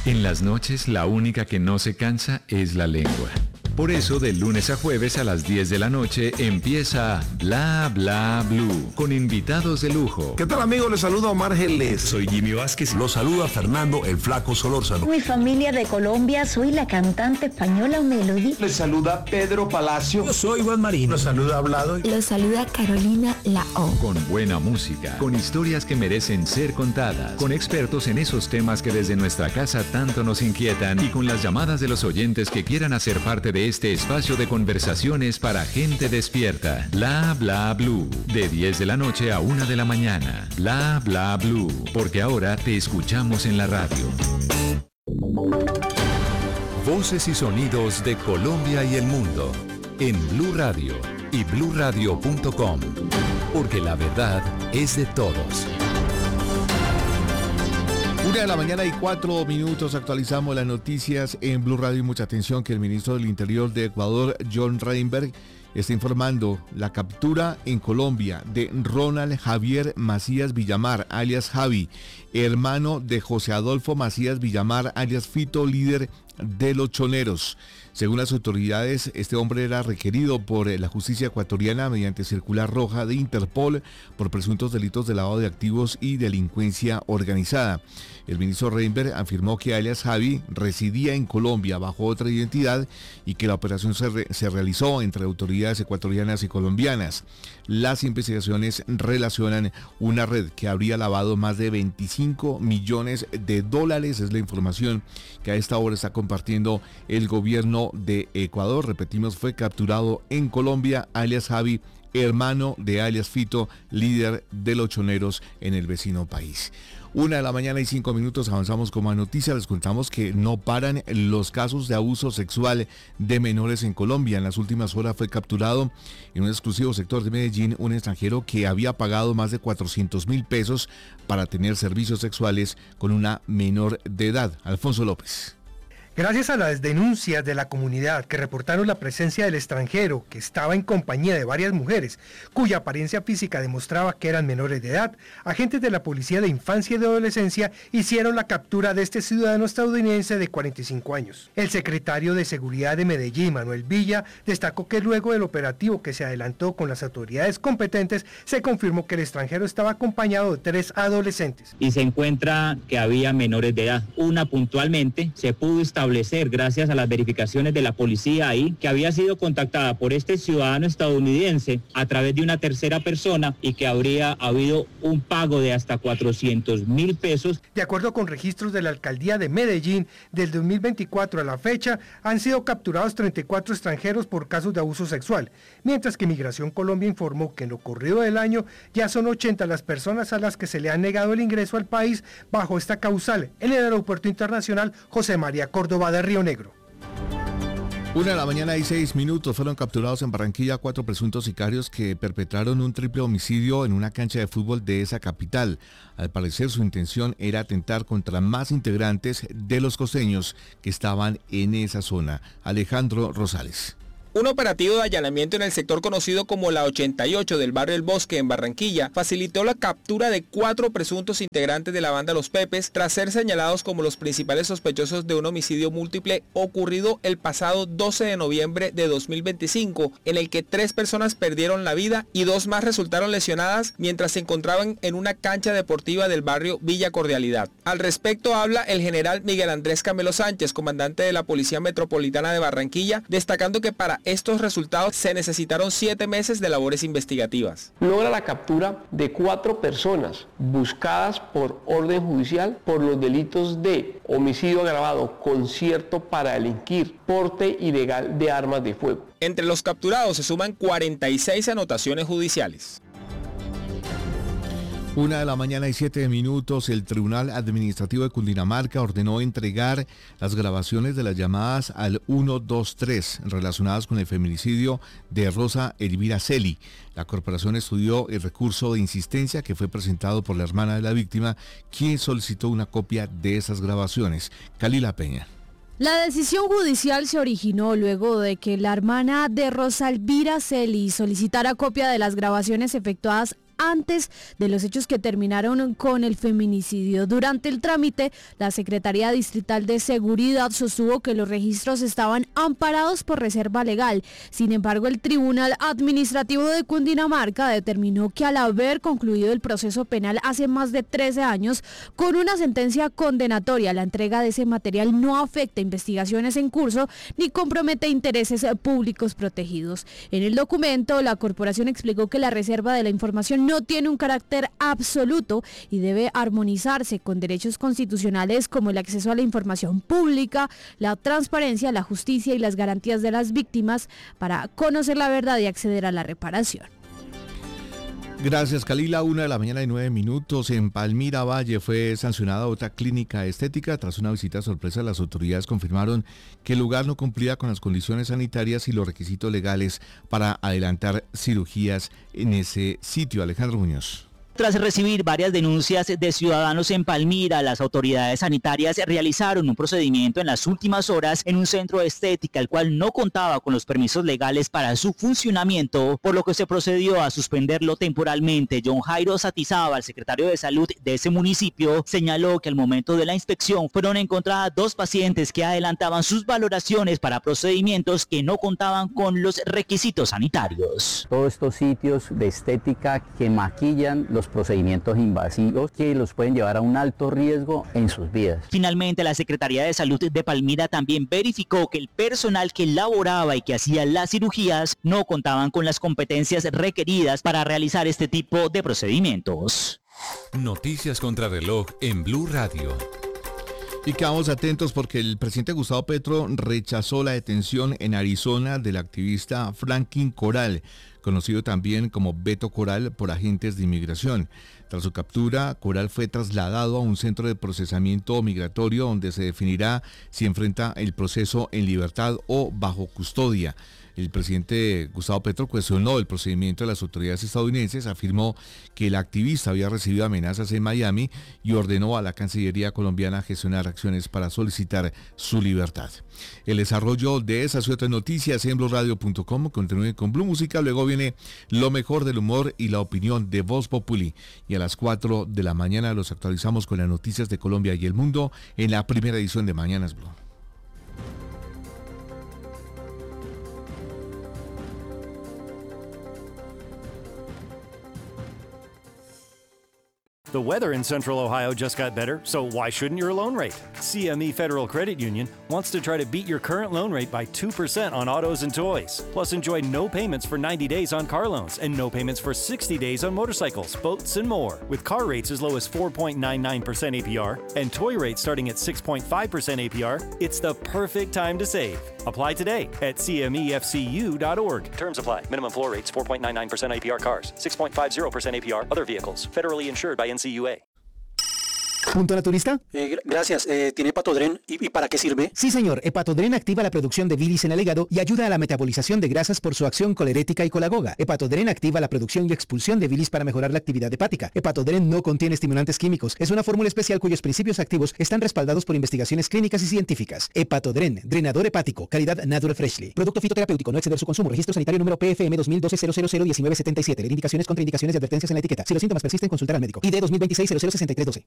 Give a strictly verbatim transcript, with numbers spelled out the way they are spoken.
En las noches, la única que no se cansa es la lengua. Por eso, de lunes a jueves a las diez de la noche empieza Bla Bla Blue, con invitados de lujo. ¿Qué tal, amigos? Les saluda Omar Geles. Soy Jimmy Vázquez. Los saluda Fernando el Flaco Solórzano. Mi familia de Colombia, soy la cantante española Melody. Les saluda Pedro Palacio. Yo soy Juan Marín. Los saluda Hablado. Los saluda Carolina La O. Con buena música, con historias que merecen ser contadas, con expertos en esos temas que desde nuestra casa tanto nos inquietan y con las llamadas de los oyentes que quieran hacer parte de este espacio de conversaciones para gente despierta. Bla Bla Blue, de diez de la noche a una de la mañana. Bla Bla Blue, porque ahora te escuchamos en la radio. Voces y sonidos de Colombia y el mundo en Blue Radio y blue radio punto com, porque la verdad es de todos. Una de la mañana y cuatro minutos, actualizamos las noticias en Blue Radio y mucha atención que el ministro del Interior de Ecuador, John Reinberg, está informando la captura en Colombia de Ronald Javier Macías Villamar, alias Javi, hermano de José Adolfo Macías Villamar, alias Fito, líder de los Choneros. Según las autoridades, este hombre era requerido por la justicia ecuatoriana mediante circular roja de Interpol por presuntos delitos de lavado de activos y delincuencia organizada. El ministro Reinberg afirmó que alias Javi residía en Colombia bajo otra identidad y que la operación se, re- se realizó entre autoridades ecuatorianas y colombianas. Las investigaciones relacionan una red que habría lavado más de veinticinco millones de dólares, es la información que a esta hora está compartiendo el gobierno de Ecuador. Repetimos, fue capturado en Colombia alias Javi, hermano de alias Fito, líder de los Choneros en el vecino país. Una de la mañana y cinco minutos, avanzamos con más noticias. Les contamos que no paran los casos de abuso sexual de menores en Colombia. En las últimas horas fue capturado en un exclusivo sector de Medellín un extranjero que había pagado más de cuatrocientos mil pesos para tener servicios sexuales con una menor de edad. Alfonso López. Gracias a las denuncias de la comunidad que reportaron la presencia del extranjero que estaba en compañía de varias mujeres, cuya apariencia física demostraba que eran menores de edad, agentes de la Policía de Infancia y de Adolescencia hicieron la captura de este ciudadano estadounidense de cuarenta y cinco años. El secretario de Seguridad de Medellín, Manuel Villa, destacó que luego del operativo que se adelantó con las autoridades competentes, se confirmó que el extranjero estaba acompañado de tres adolescentes. Y se encuentra que había menores de edad. Una puntualmente se pudo establecer establecer, gracias a las verificaciones de la policía ahí, que había sido contactada por este ciudadano estadounidense a través de una tercera persona y que habría habido un pago de hasta cuatrocientos mil pesos. De acuerdo con registros de la alcaldía de Medellín, del dos mil veinticuatro a la fecha, han sido capturados treinta y cuatro extranjeros por casos de abuso sexual, mientras que Migración Colombia informó que en lo corrido del año ya son ochenta las personas a las que se le ha negado el ingreso al país bajo esta causal en el Aeropuerto Internacional José María Córdoba de Río Negro. Una de la mañana y seis minutos, fueron capturados en Barranquilla cuatro presuntos sicarios que perpetraron un triple homicidio en una cancha de fútbol de esa capital. Al parecer su intención era atentar contra más integrantes de los costeños que estaban en esa zona. Alejandro Rosales. Un operativo de allanamiento en el sector conocido como la ochenta y ocho del barrio El Bosque en Barranquilla facilitó la captura de cuatro presuntos integrantes de la banda Los Pepes tras ser señalados como los principales sospechosos de un homicidio múltiple ocurrido el pasado doce de noviembre de dos mil veinticinco, en el que tres personas perdieron la vida y dos más resultaron lesionadas mientras se encontraban en una cancha deportiva del barrio Villa Cordialidad. Al respecto habla el general Miguel Andrés Camelo Sánchez, comandante de la Policía Metropolitana de Barranquilla, destacando que para estos resultados se necesitaron siete meses de labores investigativas. Logra la captura de cuatro personas buscadas por orden judicial por los delitos de homicidio agravado, concierto para delinquir, porte ilegal de armas de fuego. Entre los capturados se suman cuarenta y seis anotaciones judiciales. Una de la mañana y siete minutos, el Tribunal Administrativo de Cundinamarca ordenó entregar las grabaciones de las llamadas al ciento veintitrés relacionadas con el feminicidio de Rosa Elvira Celi. La corporación estudió el recurso de insistencia que fue presentado por la hermana de la víctima, quien solicitó una copia de esas grabaciones. Calila Peña. La decisión judicial se originó luego de que la hermana de Rosa Elvira Celi solicitara copia de las grabaciones efectuadas antes de los hechos que terminaron con el feminicidio. Durante el trámite, la Secretaría Distrital de Seguridad sostuvo que los registros estaban amparados por reserva legal. Sin embargo, el Tribunal Administrativo de Cundinamarca determinó que al haber concluido el proceso penal hace más de trece años, con una sentencia condenatoria, la entrega de ese material no afecta investigaciones en curso ni compromete intereses públicos protegidos. En el documento, la corporación explicó que la reserva de la información no tiene un carácter absoluto y debe armonizarse con derechos constitucionales como el acceso a la información pública, la transparencia, la justicia y las garantías de las víctimas para conocer la verdad y acceder a la reparación. Gracias, Kalila. Una de la mañana y nueve minutos. En Palmira Valle fue sancionada otra clínica estética. Tras una visita sorpresa, las autoridades confirmaron que el lugar no cumplía con las condiciones sanitarias y los requisitos legales para adelantar cirugías en ese sitio. Alejandro Muñoz. Tras recibir varias denuncias de ciudadanos en Palmira, las autoridades sanitarias realizaron un procedimiento en las últimas horas en un centro de estética, el cual no contaba con los permisos legales para su funcionamiento, por lo que se procedió a suspenderlo temporalmente. John Jairo Satizaba, el secretario de Salud de ese municipio, señaló que al momento de la inspección fueron encontradas dos pacientes que adelantaban sus valoraciones para procedimientos que no contaban con los requisitos sanitarios. Todos estos sitios de estética que maquillan los procedimientos invasivos que los pueden llevar a un alto riesgo en sus vidas. Finalmente, la Secretaría de Salud de Palmira también verificó que el personal que laboraba y que hacía las cirugías no contaban con las competencias requeridas para realizar este tipo de procedimientos. Noticias contra reloj en Blue Radio. Y quedamos atentos porque el presidente Gustavo Petro rechazó la detención en Arizona del activista Franklin Coral, conocido también como Beto Coral, por agentes de inmigración. Tras su captura, Coral fue trasladado a un centro de procesamiento migratorio donde se definirá si enfrenta el proceso en libertad o bajo custodia. El presidente Gustavo Petro cuestionó el procedimiento de las autoridades estadounidenses, afirmó que el activista había recibido amenazas en Miami y ordenó a la Cancillería colombiana gestionar acciones para solicitar su libertad. El desarrollo de esas y otras noticias en blue radio punto com. Continúen con Blue Música, luego viene lo mejor del humor y la opinión de Voz Populi. Y a las cuatro de la mañana los actualizamos con las noticias de Colombia y el mundo en la primera edición de Mañanas Blue. The weather in Central Ohio just got better, so why shouldn't your loan rate? C M E Federal Credit Union wants to try to beat your current loan rate by two percent on autos and toys. Plus, enjoy no payments for ninety days on car loans and no payments for sixty days on motorcycles, boats, and more. With car rates as low as four point nine nine percent A P R and toy rates starting at six point five percent A P R, it's the perfect time to save. Apply today at C M E F C U dot org. Terms apply. Minimum floor rates four point nine nine percent A P R cars, six point five zero percent A P R other vehicles. Federally insured by N C U A. ¿Punto naturista? Eh, gracias. Eh, ¿Tiene Hepatodren? ¿Y, ¿Y para qué sirve? Sí, señor. Hepatodren activa la producción de bilis en el hígado y ayuda a la metabolización de grasas por su acción colerética y colagoga. Hepatodren activa la producción y expulsión de bilis para mejorar la actividad hepática. Hepatodren no contiene estimulantes químicos. Es una fórmula especial cuyos principios activos están respaldados por investigaciones clínicas y científicas. Hepatodren, drenador hepático, calidad Natural Freshly. Producto fitoterapéutico, no exceder su consumo. Registro sanitario número P F M dos mil doce cero cero cero diecinueve setenta y siete. Leer indicaciones, contraindicaciones y advertencias en la etiqueta. Si los síntomas persisten, consultar al médico. I D dos mil veintiséis cero cero sesenta y tres doce.